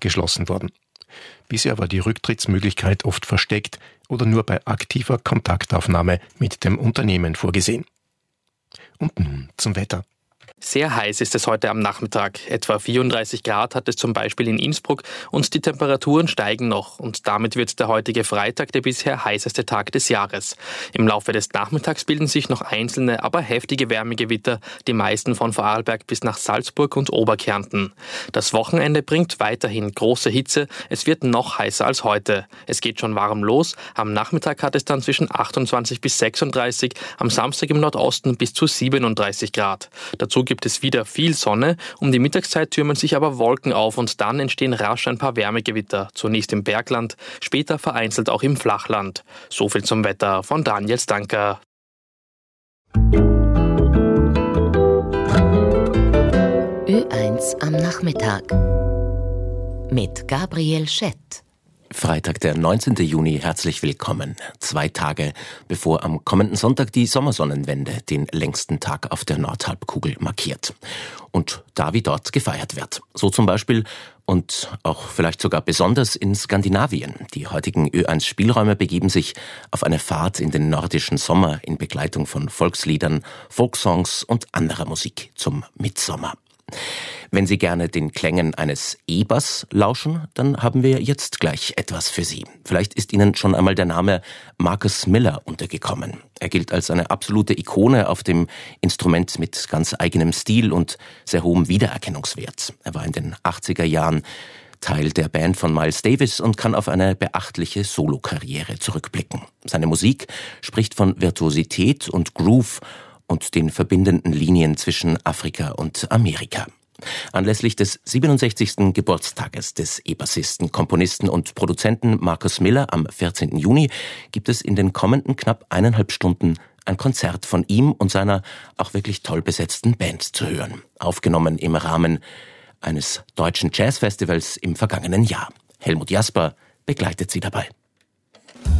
abgeschlossen worden. Bisher war die Rücktrittsmöglichkeit oft versteckt oder nur bei aktiver Kontaktaufnahme mit dem Unternehmen vorgesehen. Und nun zum Wetter. Sehr heiß ist es heute am Nachmittag. Etwa 34 Grad hat es zum Beispiel in Innsbruck und die Temperaturen steigen noch. Und damit wird der heutige Freitag der bisher heißeste Tag des Jahres. Im Laufe des Nachmittags bilden sich noch einzelne, aber heftige Wärmegewitter, die meisten von Vorarlberg bis nach Salzburg und Oberkärnten. Das Wochenende bringt weiterhin große Hitze. Es wird noch heißer als heute. Es geht schon warm los. Am Nachmittag hat es dann zwischen 28 bis 36, am Samstag im Nordosten bis zu 37 Grad. Dazu gibt es wieder viel Sonne, um die Mittagszeit türmen sich aber Wolken auf und dann entstehen rasch ein paar Wärmegewitter, zunächst im Bergland, später vereinzelt auch im Flachland. So viel zum Wetter von Daniel Stanker. Ö1 am Nachmittag mit Gabriel Schett. Freitag, der 19. Juni, herzlich willkommen. 2 Tage bevor am kommenden Sonntag die Sommersonnenwende den längsten Tag auf der Nordhalbkugel markiert. Und da wie dort gefeiert wird. So zum Beispiel und auch vielleicht sogar besonders in Skandinavien. Die heutigen Ö1-Spielräume begeben sich auf eine Fahrt in den nordischen Sommer in Begleitung von Volksliedern, Folksongs und anderer Musik zum Mitsommer. Wenn Sie gerne den Klängen eines E-Bass lauschen, dann haben wir jetzt gleich etwas für Sie. Vielleicht ist Ihnen schon einmal der Name Marcus Miller untergekommen. Er gilt als eine absolute Ikone auf dem Instrument mit ganz eigenem Stil und sehr hohem Wiedererkennungswert. Er war in den 80er Jahren Teil der Band von Miles Davis und kann auf eine beachtliche Solokarriere zurückblicken. Seine Musik spricht von Virtuosität und Groove und den verbindenden Linien zwischen Afrika und Amerika. Anlässlich des 67. Geburtstages des E-Bassisten, Komponisten und Produzenten Marcus Miller am 14. Juni gibt es in den kommenden knapp 1,5 Stunden ein Konzert von ihm und seiner auch wirklich toll besetzten Band zu hören. Aufgenommen im Rahmen eines deutschen Jazzfestivals im vergangenen Jahr. Helmut Jasper begleitet sie dabei.